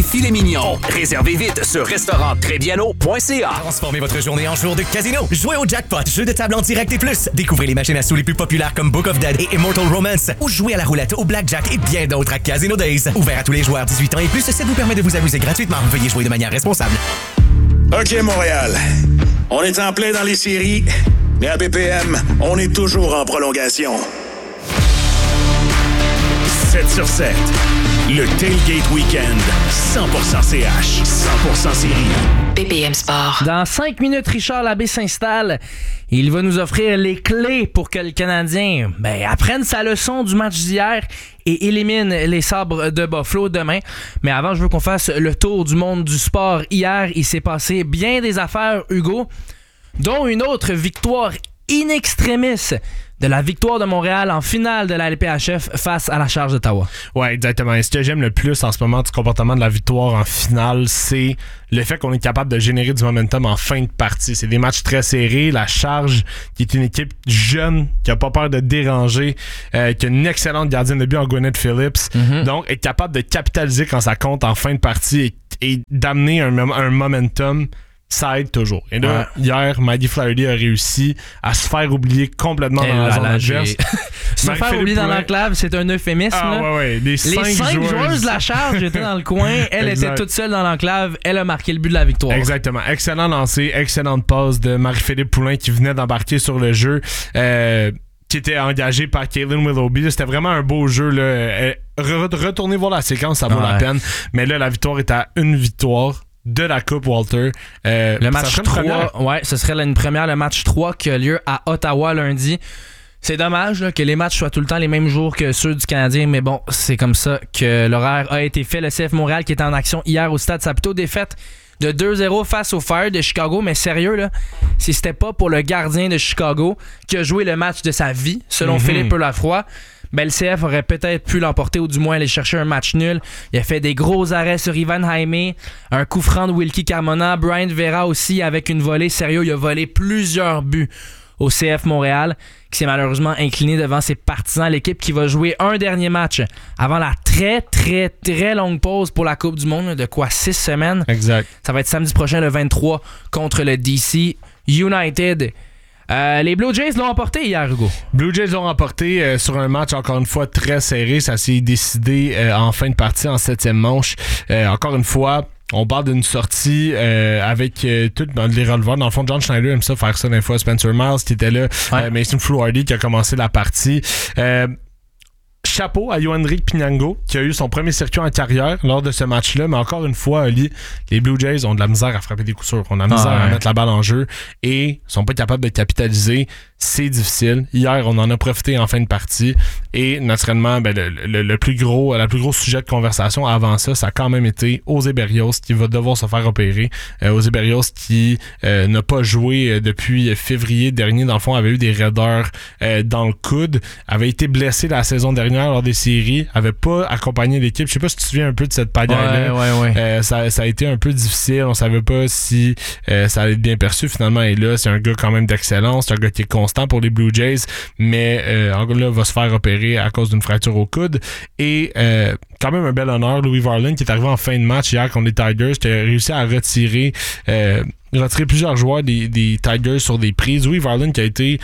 filets mignons. Réservez vite sur restauranttrèsbieno.ca. Transformez votre journée en jour de casino. Jouez au jackpot, jeu de table en direct et plus. Découvrez les machines à sous les plus populaires comme Book of Dead et Immortal Romance. Ou jouez à la roulette, au blackjack et bien d'autres à Casino Days. Ouvert à tous les joueurs 18 ans et plus, ça vous permet de vous amuser gratuitement. Veuillez jouer de manière responsable. OK, Montréal. On est en plein dans les séries, mais à BPM, on est toujours en prolongation. 7 sur 7. Le Tailgate Weekend. 100% CH. 100% série. BPM Sport. Dans 5 minutes, Richard Labbé s'installe. Il va nous offrir les clés pour que le Canadien apprenne sa leçon du match d'hier et élimine les Sabres de Buffalo demain. Mais avant, je veux qu'on fasse le tour du monde du sport. Hier, il s'est passé bien des affaires, Hugo, dont une autre victoire in extremis de la victoire de Montréal en finale de la LPHF face à la Charge d'Ottawa. Ouais, exactement. Et ce que j'aime le plus en ce moment du comportement de la victoire en finale, c'est le fait qu'on est capable de générer du momentum en fin de partie. C'est des matchs très serrés. La Charge, qui est une équipe jeune, qui a pas peur de déranger, qui a une excellente gardienne de but en Gwyneth Phillips. Donc, est capable de capitaliser quand ça compte en fin de partie et d'amener un momentum. Ça aide toujours. Et là, hier, Maddie Flaherty a réussi à se faire oublier complètement dans la zone adverse. Se faire oublier dans l'enclave, c'est un euphémisme. Les 5 joueuses de la Charge étaient dans le coin. Elle était toute seule dans l'enclave. Elle a marqué le but de la victoire. Exactement. Excellent lancer, excellente passe de Marie-Philippe Poulin qui venait d'embarquer sur le jeu. Qui était engagé par Kaylin Willoughby. C'était vraiment un beau jeu. Retournez voir la séquence, ça vaut la peine. Mais là, la victoire est à une victoire de la Coupe Walter. Le match 3, ce serait une première, le match 3 qui a lieu à Ottawa lundi. C'est dommage que les matchs soient tout le temps les mêmes jours que ceux du Canadien, mais bon, c'est comme ça que l'horaire a été fait. Le CF Montréal qui était en action hier au Stade Saputo, défaite de 2-0 face au Fire de Chicago, mais sérieux, là, si c'était pas pour le gardien de Chicago qui a joué le match de sa vie, selon Philippe Lafroy, le CF aurait peut-être pu l'emporter ou du moins aller chercher un match nul. Il a fait des gros arrêts sur Ivan Jaime, un coup franc de Wilkie Carmona, Brian Vera aussi avec une volée. Sérieux, il a volé plusieurs buts au CF Montréal qui s'est malheureusement incliné devant ses partisans. L'équipe qui va jouer un dernier match avant la très très très longue pause pour la Coupe du Monde, de quoi 6 semaines. Exact. Ça va être samedi prochain le 23 contre le DC United. Les Blue Jays l'ont emporté hier, Hugo. Blue Jays l'ont emporté sur un match encore une fois très serré. Ça s'est décidé en fin de partie, en 7e manche. Encore une fois, on parle d'une sortie avec tous les releveurs. Dans le fond, John Schneider aime ça faire ça des fois. Spencer Miles qui était là. Mason Fluhardy qui a commencé la partie. Chapeau à Yoanric Pinango qui a eu son premier circuit en carrière lors de ce match-là. Mais encore une fois, Ali, les Blue Jays ont de la misère à frapper des coups sûrs. On a de la misère à mettre la balle en jeu et sont pas capables de capitaliser. C'est difficile. Hier, on en a profité en fin de partie. Et naturellement, la plus grosse sujet de conversation avant ça, ça a quand même été José Berrios qui va devoir se faire opérer. José Berrios qui n'a pas joué depuis février dernier. Dans le fond, avait eu des raideurs dans le coude. Avait été blessé la saison dernière lors des séries. Avait pas accompagné l'équipe. Je sais pas si tu te souviens un peu de cette pagaille-là. Ça a été un peu difficile. On savait pas si ça allait être bien perçu. Finalement, et là, c'est un gars quand même d'excellence. C'est un gars qui est constant pour les Blue Jays, mais là, va se faire opérer à cause d'une fracture au coude. Et quand même un bel honneur, Louis Varland, qui est arrivé en fin de match hier contre les Tigers, qui a réussi à retirer plusieurs joueurs des Tigers sur des prises. Louis Varland qui a été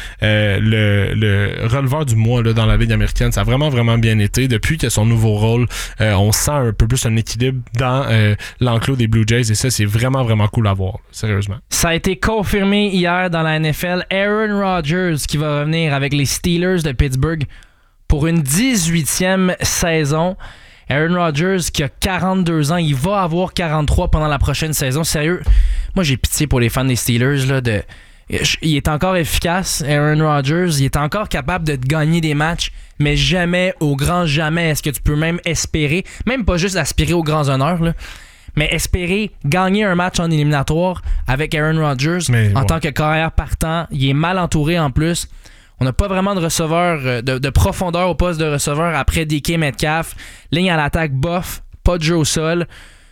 le releveur du mois là, dans la Ligue américaine. Ça a vraiment, vraiment bien été. Depuis qu'il a son nouveau rôle, on sent un peu plus un équilibre dans l'enclos des Blue Jays et ça, c'est vraiment, vraiment cool à voir. Sérieusement. Ça a été confirmé hier dans la NFL. Aaron Rodgers qui va revenir avec les Steelers de Pittsburgh pour une 18e saison. Aaron Rodgers qui a 42 ans, il va avoir 43 pendant la prochaine saison. Sérieux, moi j'ai pitié pour les fans des Steelers. Il est encore efficace, Aaron Rodgers. Il est encore capable de gagner des matchs, mais jamais, au grand jamais, est-ce que tu peux même espérer, même pas juste aspirer aux grands honneurs, là, mais espérer gagner un match en éliminatoire avec Aaron Rodgers en tant que carrière partant. Il est mal entouré en plus. On n'a pas vraiment de receveur, de profondeur au poste de receveur après DK Metcalf. Ligne à l'attaque bof, pas de jeu au sol.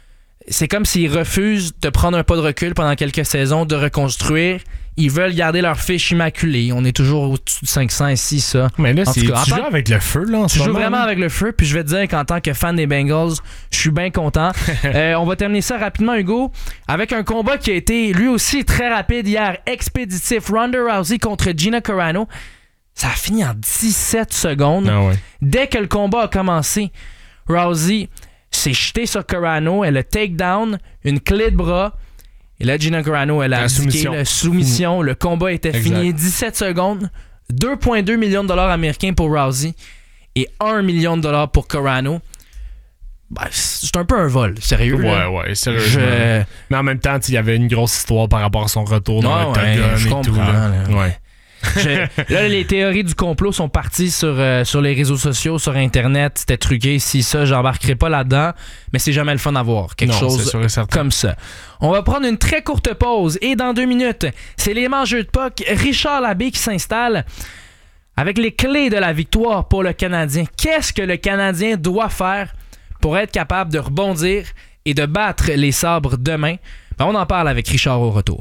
c'est comme s'ils refusent de prendre un pas de recul pendant quelques saisons, de reconstruire. Ils veulent garder leur fiche immaculée. On est toujours au-dessus de 500 ici, ça. Mais là, tu joues avec le feu, là, en ce moment. Tu joues vraiment avec le feu, puis je vais te dire qu'en tant que fan des Bengals, je suis bien content. On va terminer ça rapidement, Hugo, avec un combat qui a été, lui aussi, très rapide hier, expéditif. Ronda Rousey contre Gina Carano. Ça a fini en 17 secondes. Ah ouais. Dès que le combat a commencé, Rousey s'est jetée sur Carano, elle a takedown, une clé de bras. Et là, Gina Carano, elle a abdiqué la soumission. Le combat était fini. 17 secondes. 2,2 millions de dollars américains pour Rousey et 1 million de dollars pour Carano. Ben, c'est un peu un vol, sérieux. Ouais, sérieux. Mais en même temps, il y avait une grosse histoire par rapport à son retour dans l'octogone et tout. Là. Là, les théories du complot sont parties sur les réseaux sociaux, sur Internet. C'était truqué, si ça, j'embarquerai pas là-dedans. Mais c'est jamais le fun à voir. Quelque chose comme ça. On va prendre une très courte pause. Et dans 2 minutes, c'est les mangeux de puck. Richard Labbé qui s'installe avec les clés de la victoire pour le Canadien. Qu'est-ce que le Canadien doit faire pour être capable de rebondir et de battre les Sabres demain? Ben, on en parle avec Richard au retour.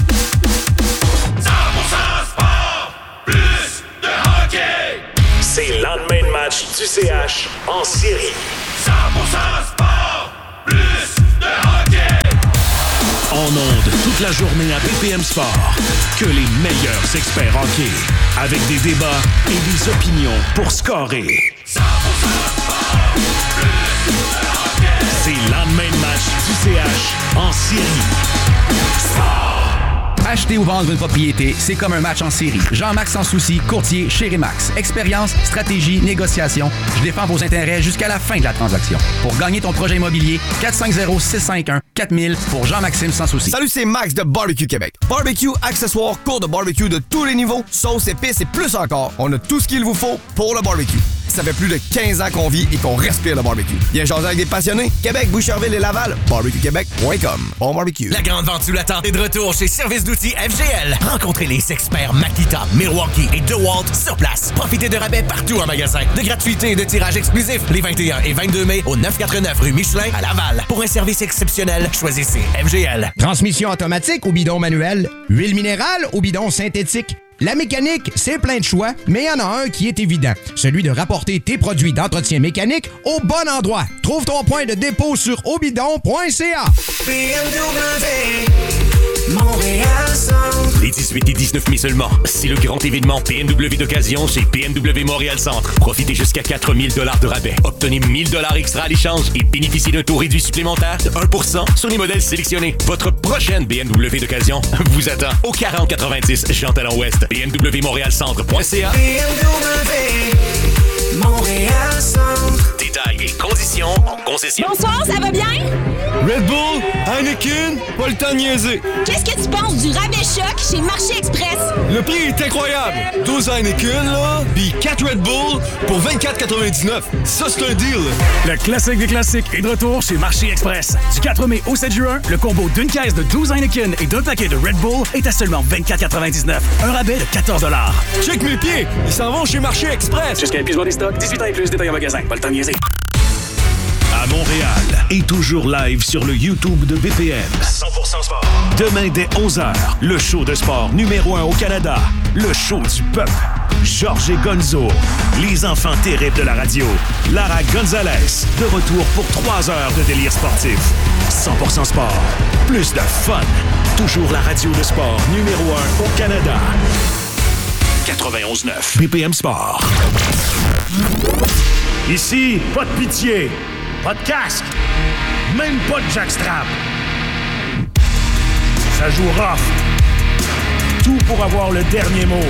C'est le lendemain de match du CH en série. 100% sport, plus de hockey. En ondes toute la journée à BPM Sport. Que les meilleurs experts hockey. Avec des débats et des opinions pour scorer. 100% sport, plus de hockey. C'est le lendemain de match du CH en série. Sport. Acheter ou vendre une propriété, c'est comme un match en série. Jean-Marc Sansouci, courtier chez Remax. Expérience, stratégie, négociation. Je défends vos intérêts jusqu'à la fin de la transaction. Pour gagner ton projet immobilier, 450-651-4000 pour Jean-Maxime Sansouci. Salut, c'est Max de Barbecue Québec. Barbecue, accessoires, cours de barbecue de tous les niveaux, sauces, épices et plus encore. On a tout ce qu'il vous faut pour le barbecue. Ça fait plus de 15 ans qu'on vit et qu'on respire le barbecue. Viens jaser avec des passionnés. Québec, Boucherville et Laval. BarbecueQuébec.com. Bon barbecue. La grande vente sous la tente est de retour chez Service d'outils FGL. Rencontrez les experts Makita, Milwaukee et DeWalt sur place. Profitez de rabais partout en magasin, de gratuité et de tirages exclusifs les 21 et 22 mai au 989 rue Michelin à Laval. Pour un service exceptionnel, choisissez FGL. Transmission automatique ou bidon manuel? Huile minérale ou bidon synthétique? La mécanique, c'est plein de choix, mais il y en a un qui est évident. Celui de rapporter tes produits d'entretien mécanique au bon endroit. Trouve ton point de dépôt sur obidon.ca. Les 18 et 19 mai seulement, c'est le grand événement BMW d'occasion chez BMW Montréal Centre. Profitez jusqu'à 4 000 $ de rabais. Obtenez 1 000 $ extra à l'échange et bénéficiez d'un taux réduit supplémentaire de 1% sur les modèles sélectionnés. Votre prochaine BMW d'occasion vous attend au 4090 Jean-Talon-Ouest. BMWMontréalCentre.ca. BMW Montréal Centre. Détails et conditions en concession. Bonsoir, ça va bien? Red Bull, Heineken, pas le temps de niaiser. Qu'est-ce que tu penses du rabais choc chez Marché Express? Le prix est incroyable. 12 Heineken, là, puis 4 Red Bull pour 24,99. Ça, c'est un deal. Le classique des classiques est de retour chez Marché Express. Du 4 mai au 7 juin, le combo d'une caisse de 12 Heineken et d'un paquet de Red Bull est à seulement 24,99. Un rabais de 14 $. Check mes pieds, ils s'en vont chez Marché Express. Jusqu'à épuisement des stocks, 18 ans et plus, détail en magasin. Pas le temps de niaiser. À Montréal et toujours live sur le YouTube de BPM. 100% sport. Demain dès 11h, le show de sport numéro 1 au Canada. Le show du peuple. Georges et Gonzo. Les enfants terribles de la radio. Lara Gonzalez. De retour pour 3 heures de délire sportif. 100% sport. Plus de fun. Toujours la radio de sport numéro 1 au Canada. 91.9 BPM Sport. Ici, pas de pitié, pas de casque, même pas de jackstrap. Ça joue rough. Tout pour avoir le dernier mot.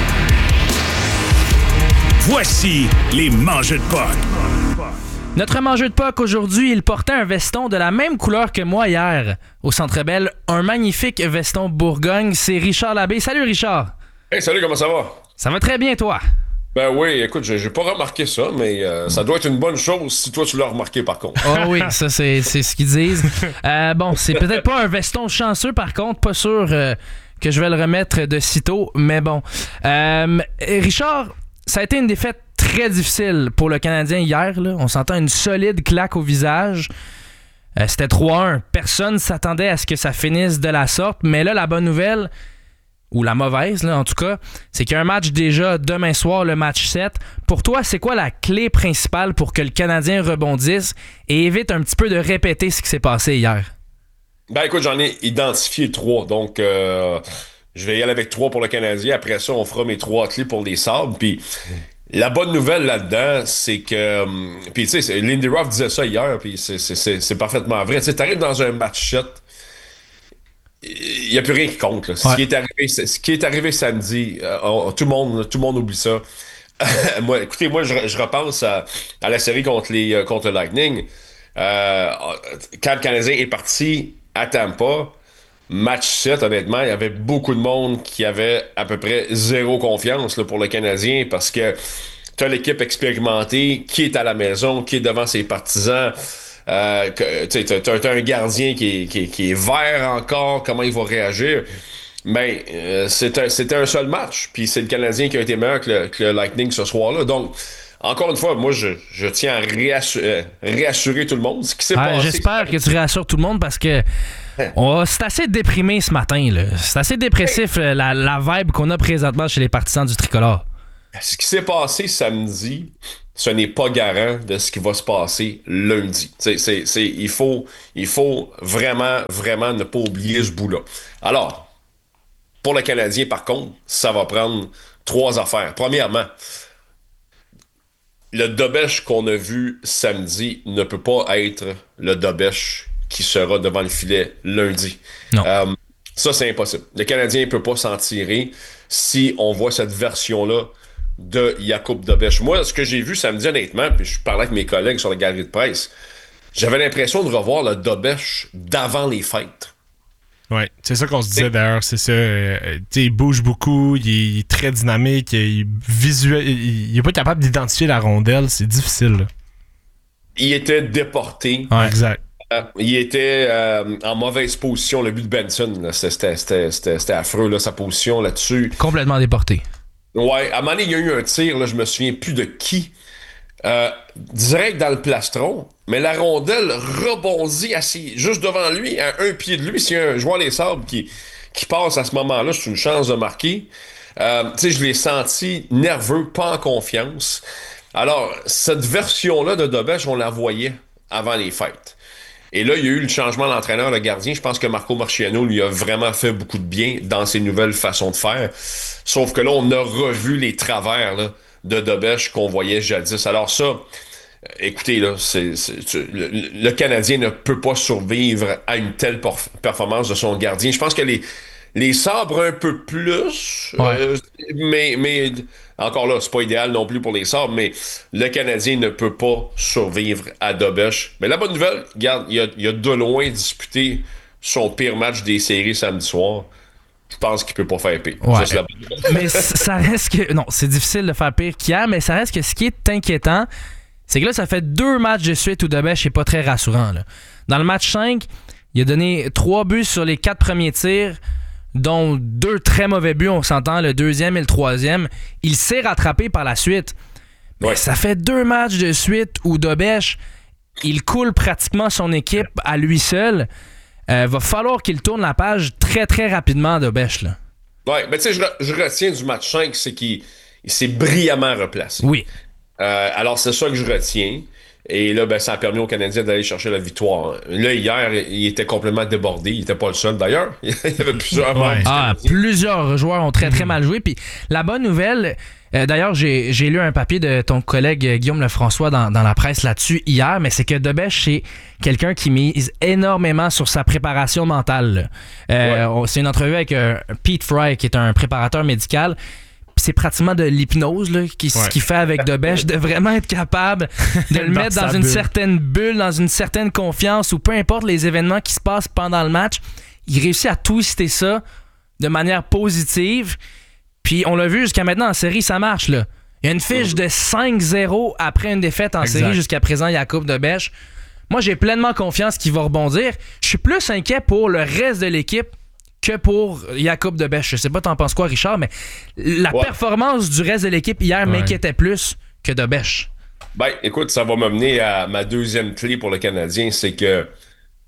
Voici les mangeux de puck. Notre mangeux de puck aujourd'hui, il portait un veston de la même couleur que moi hier au Centre Bell. Un magnifique veston Bourgogne. C'est Richard Labbé. Salut Richard. Hey, salut, comment ça va? Ça va très bien, toi? Ben oui, écoute, j'ai pas remarqué ça, mais ça doit être une bonne chose si toi tu l'as remarqué par contre. Oh oui, ça c'est ce qu'ils disent. Bon, c'est peut-être pas un veston chanceux par contre, pas sûr que je vais le remettre de sitôt, mais bon. Richard, ça a été une défaite très difficile pour le Canadien hier, là. On s'entend une solide claque au visage. C'était 3-1. Personne ne s'attendait à ce que ça finisse de la sorte. Mais là, la bonne nouvelle, ou la mauvaise, là, en tout cas, c'est qu'il y a un match déjà demain soir, le match 7. Pour toi, c'est quoi la clé principale pour que le Canadien rebondisse et évite un petit peu de répéter ce qui s'est passé hier? Ben écoute, j'en ai identifié 3. Donc, je vais y aller avec 3 pour le Canadien. Après ça, on fera mes 3 clés pour les Sabres. Puis, la bonne nouvelle là-dedans, c'est que... Puis, tu sais, Lindy Ruff disait ça hier, puis c'est parfaitement vrai. Tu sais, t'arrives dans un match 7, il n'y a plus rien qui compte. Là. Ce qui est arrivé samedi, tout le monde oublie ça. Moi, je repense à la série contre le Lightning. Quand le Canadien est parti à Tampa, match 7, honnêtement, il y avait beaucoup de monde qui avait à peu près zéro confiance là, pour le Canadien parce que tu as l'équipe expérimentée qui est à la maison, qui est devant ses partisans. T'as un gardien qui est vert encore, comment il va réagir? Ben, c'était un seul match, puis c'est le Canadien qui a été meilleur que le Lightning ce soir-là. Donc, encore une fois, moi, je tiens à réassurer tout le monde. Ce qui s'est passé. J'espère que tu réassures tout le monde parce que c'est assez déprimé ce matin. Là. C'est assez dépressif la vibe qu'on a présentement chez les partisans du Tricolore. Ce qui s'est passé samedi, ce n'est pas garant de ce qui va se passer lundi. Il faut vraiment, vraiment ne pas oublier ce bout-là. Alors, pour le Canadien, par contre, ça va prendre 3 affaires. Premièrement, le Dobèche qu'on a vu samedi ne peut pas être le Dobèche qui sera devant le filet lundi. Non. Ça, c'est impossible. Le Canadien ne peut pas s'en tirer si on voit cette version-là de Jakub Dobèche. Moi, ce que j'ai vu samedi, honnêtement, puis je parlais avec mes collègues sur la galerie de presse, j'avais l'impression de revoir le Dobèche d'avant les fêtes. Oui, c'est ça qu'on se disait d'ailleurs, c'est ça. Il bouge beaucoup, il est très dynamique, il est pas capable d'identifier la rondelle, c'est difficile. Là. Il était déporté. Ouais, exact. Il était en mauvaise position, le but de Benson. Là, c'était affreux, là, sa position là-dessus. Complètement déporté. Ouais, à un moment donné, il y a eu un tir, là, je me souviens plus de qui. Direct dans le plastron, mais la rondelle rebondit juste devant lui, à un pied de lui. S'il y a un joueur des Sabres qui passe à ce moment-là, c'est une chance de marquer. Je l'ai senti nerveux, pas en confiance. Alors, cette version-là de Dobèche, on la voyait avant les fêtes. Et là, il y a eu le changement d'entraîneur, le gardien. Je pense que Marco Marciano lui a vraiment fait beaucoup de bien dans ses nouvelles façons de faire. Sauf que là, on a revu les travers là, de Dobèche qu'on voyait jadis. Alors ça, écoutez, là, le Canadien ne peut pas survivre à une telle performance de son gardien. Je pense que les Sabres un peu plus, ouais. Mais encore là, c'est pas idéal non plus pour les Sabres, mais le Canadien ne peut pas survivre à Dobèche. Mais la bonne nouvelle, regarde, il a de loin disputé son pire match des séries samedi soir. Je pense qu'il peut pas faire pire. Ouais. Mais ça reste que... Non, c'est difficile de faire pire qu'hier, mais ça reste que ce qui est inquiétant, c'est que là, ça fait 2 matchs de suite où Dobèche n'est pas très rassurant. Là. Dans le match 5, il a donné 3 buts sur les 4 premiers tirs, dont 2 très mauvais buts, on s'entend, le 2e et le 3e. Il s'est rattrapé par la suite. Mais ça fait 2 matchs de suite où Dobèche, il coule pratiquement son équipe à lui seul. Va falloir qu'il tourne la page très, très rapidement, Dobèche. Oui, mais tu sais, je retiens du match 5, c'est qu'il s'est brillamment replacé. Oui. Alors, c'est ça que je retiens. Et là, ça a permis aux Canadiens d'aller chercher la victoire. Là, hier, il était complètement débordé. Il n'était pas le seul, d'ailleurs. Il y avait plusieurs membres. Plusieurs joueurs ont très, très mal joué. Puis la bonne nouvelle... d'ailleurs, j'ai lu un papier de ton collègue Guillaume Lefrançois dans la presse là-dessus hier, mais c'est que Dobèche, c'est quelqu'un qui mise énormément sur sa préparation mentale. C'est une entrevue avec Pete Fry, qui est un préparateur médical. C'est pratiquement de l'hypnose ce qu'il fait avec Dobèche, de vraiment être capable de le mettre dans une certaine bulle, dans une certaine confiance, ou peu importe les événements qui se passent pendant le match, il réussit à twister ça de manière positive. Puis on l'a vu jusqu'à maintenant en série, ça marche. Là. Il y a une fiche de 5-0 après une défaite en série jusqu'à présent, Jakub Dobèche. Moi, j'ai pleinement confiance qu'il va rebondir. Je suis plus inquiet pour le reste de l'équipe que pour Jakub Dobèche. Je sais pas t'en penses quoi, Richard, mais la performance du reste de l'équipe hier m'inquiétait plus que Dobèche. Ben, écoute, ça va m'amener à ma deuxième clé pour le Canadien, c'est que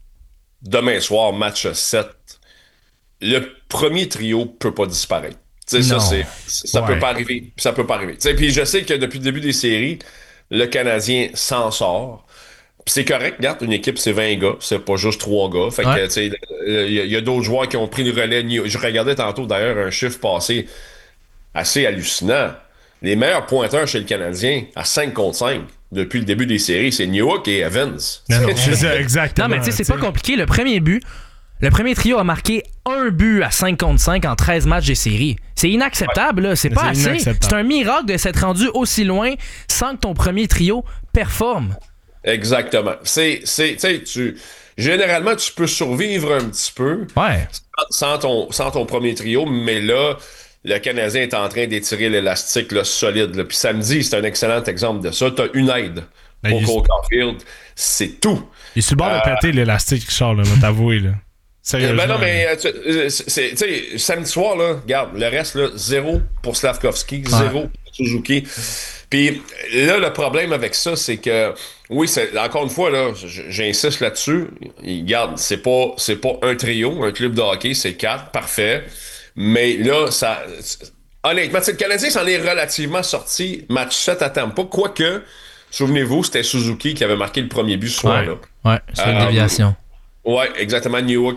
demain soir, match 7, le premier trio peut pas disparaître. Ça peut pas arriver. Ça peut pas arriver. Puis je sais que depuis le début des séries, le Canadien s'en sort. Puis c'est correct, regarde, une équipe, c'est 20 gars, c'est pas juste 3 gars. Fait que, tu sais, il y a d'autres joueurs qui ont pris le relais. Je regardais tantôt, d'ailleurs, un chiffre passé assez hallucinant. Les meilleurs pointeurs chez le Canadien, à 5 contre 5, depuis le début des séries, c'est Newhook et Evans. Non, c'est ça, exactement. Non, mais tu sais, c'est pas compliqué. Le premier trio a marqué un but à 5 contre 5 en 13 matchs des séries. C'est inacceptable, là. C'est pas assez. C'est un miracle de s'être rendu aussi loin sans que ton premier trio performe. Exactement. Généralement, tu peux survivre un petit peu sans ton premier trio, mais là, le Canadien est en train d'étirer l'élastique là, solide. Là. Puis samedi, c'est un excellent exemple de ça. Tu as une aide pour Cole Caulfield. C'est tout. Il est sur le bord de péter l'élastique, Charles, là, t'avouer, là. Ben non, mais samedi soir, là, regarde, le reste, là, 0 pour Slavkovski, 0 pour Suzuki. Puis là, le problème avec ça, c'est que, oui, encore une fois, là, j'insiste là-dessus. Regarde, c'est pas un trio, un club de hockey, c'est 4, parfait. Mais là, honnêtement, le Canadien s'en est relativement sorti match 7 à Tampa, quoique, souvenez-vous, c'était Suzuki qui avait marqué le premier but ce soir-là. Ouais, c'est une déviation. Ouais, exactement. Newhook